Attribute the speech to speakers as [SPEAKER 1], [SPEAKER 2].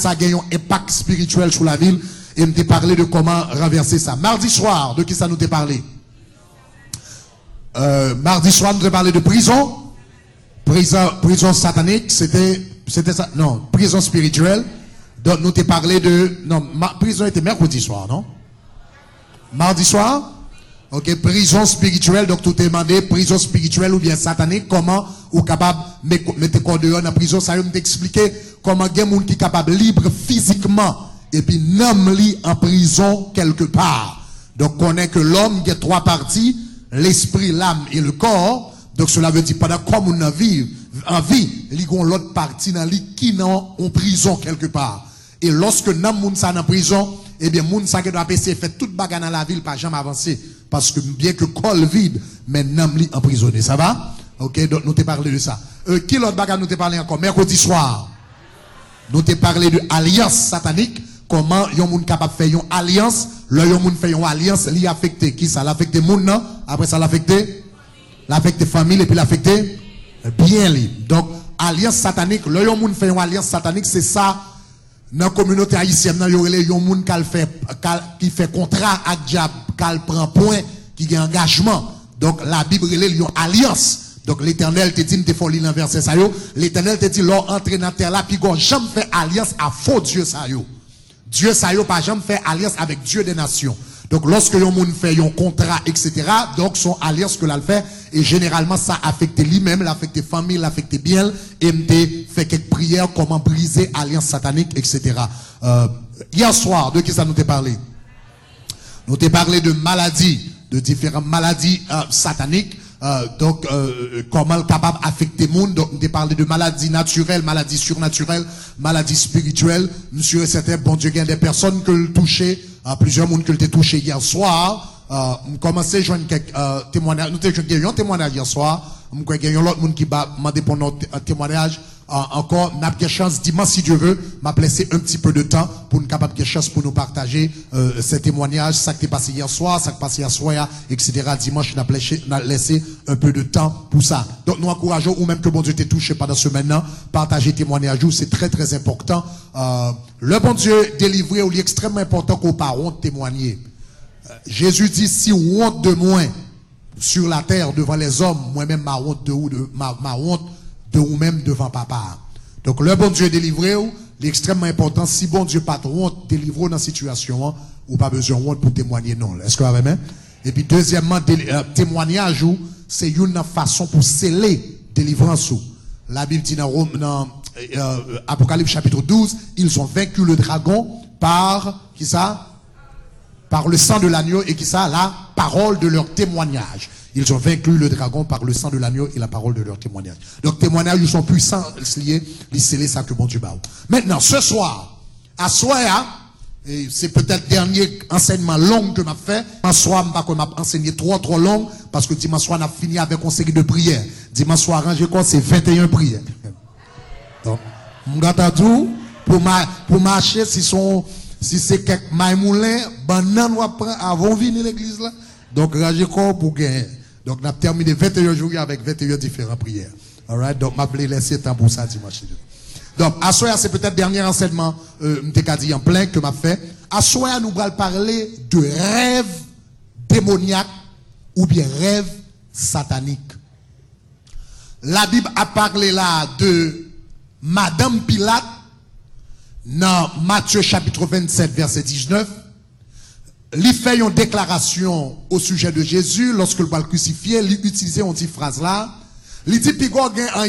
[SPEAKER 1] ça gagne un impact spirituel sur la ville et me parlé de comment renverser ça. Mardi soir, de qui ça nous t'a parlé? Mardi soir, nous t'a parlé de prison. Prison satanique, c'était ça. Non, prison spirituelle. Donc nous t'a parlé de... Non, prison était mercredi soir, non? Mardi soir? Ok, prison spirituelle, donc tout est demandé, prison spirituelle ou bien satanique, comment ou capable de mettre corps dehors dans la prison, ça nous t'expliquer comment il y a des gens qui sont capables libre physiquement et puis nomme li en prison quelque part. Donc on connaît que l'homme il a trois parties, l'esprit, l'âme et le corps. Donc cela veut dire pendant comme on a vie, il y a l'autre partie dans lui qui est en prison quelque part. Et lorsque nous sommes en prison, eh bien, moun sa qui doit essayer faire toute bagarre dans la ville, pas jamais avancer. Parce que bien que col vide, mais nam li emprisonné. Ça va? Ok, donc nous t'ai parlé de ça. Qui l'autre bagarre nous t'ai parlé encore? Mercredi soir. Nous t'ai parlé de alliance satanique. Comment yon moun capable faire une alliance. Le yon moun fait une alliance, li affecté. Qui ça? L'affecté moun, non? Après ça l'affecté? L'affecté famille et puis l'affecté? Bien li. Donc, alliance satanique. Le yon moun fait une alliance satanique, c'est ça. Dans la communauté haïtienne, il y a des gens qui fait contrat avec diable, qui prend point, qui a engagement. Donc la Bible, il y a une alliance. Donc l'Éternel te dit, tu faut lire verset ça. L'Éternel te dit, l'on entre dans la terre là, puis qu'on jamais fait alliance à faux Dieu ça. Dieu ça pas jamais fait alliance avec Dieu des nations. Donc lorsque yon moun fait un contrat, etc., donc son alliance que l'on fait, et généralement ça affecte lui-même, l'affecte famille, l'affecte bien, et m'te fait quelques prières, comment briser alliance satanique, etc. Hier soir, de qui ça nous t'a parlé? Nous t'a parlé de maladies, de différentes maladies sataniques, donc comment capable affecter le monde. Donc nous t'a parlé de maladies naturelles, maladies surnaturelles, maladies spirituelles. Monsieur et certain, bon Dieu, il y a des personnes que le toucher. Plusieurs monde que l'ont touché hier soir. On commençait à joindre quelques témoignages. Nous avons un témoignage hier soir. Nous avons l'autre monde qui m'a demandé pour notre témoignage. Encore, n'a pas de chance dimanche si Dieu veut, m'a laissé un petit peu de temps pour nous capable de chance pour nous partager ces témoignages, ça qui est passé hier soir, ça qui est passé hier soir, etc. Dimanche, n'a laissé un peu de temps pour ça. Donc nous encourageons ou même que bon Dieu t'ait touché pendant ce maintenant, partager témoignage, c'est très très important. Le bon Dieu délivré, il est extrêmement important qu'on pas honte témoigner. Jésus dit si honte de moi sur la terre devant les hommes, moi-même ma honte de ma honte de vous-même devant papa. Donc le bon Dieu délivré, il est extrêmement important. Si bon Dieu pas honte délivré dans la situation, ou pas besoin de honte pour témoigner non. Est-ce que vous avez? Et puis deuxièmement, témoignage, c'est une façon pour sceller délivrance. La Bible dit dans Apocalypse chapitre 12, ils ont vaincu le dragon par, qui ça? Par le sang de l'agneau et qui ça? La parole de leur témoignage. Ils ont vaincu le dragon par le sang de l'agneau et la parole de leur témoignage. Donc, témoignages, ils sont puissants, liés, ils scellent ça que bon Dieu bat. Maintenant, ce soir, à Soya, et c'est peut-être le dernier enseignement long que m'a fait. Dimanche soir, je m'a enseigné trop long, parce que dimanche soir, on a fini avec une série de prières. Dimanche soir, je crois, c'est 21 prières. Donc, m'gata-dou, pour marcher, si c'est quelques maïmoulins, banane ou après, avant de venir à l'église là. Donc, rangez corps pour gagner. Donc, on a terminé 21 jours avec 21 différentes prières. Alright? Donc, m'a laissé temps pour ça dimanche. Donc, à soir, c'est peut-être le dernier enseignement, m'te dit en plein que m'a fait. À soir, nous allons parler de rêves démoniaques ou bien rêves sataniques. La Bible a parlé là de Madame Pilate dans Matthieu chapitre 27, verset 19. Il fait une déclaration au sujet de Jésus lorsque le va le crucifier. Il utilise une petite phrase là. Il dit, Pigo,